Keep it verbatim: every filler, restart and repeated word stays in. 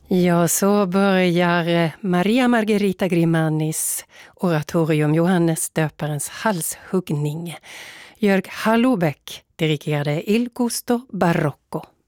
Ja, så börjar Maria Margherita Grimannis oratorium Johannes döparens halshuggning. Jörg Hallobeck dirigerade Il Gusto Barocco.